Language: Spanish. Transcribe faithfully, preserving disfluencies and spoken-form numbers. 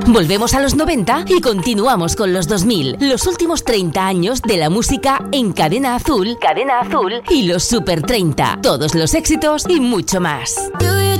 Volvemos a los noventa y continuamos con los dos mil, los últimos treinta años de la música en Cadena Azul, Cadena Azul y los Super treinta, todos los éxitos y mucho más.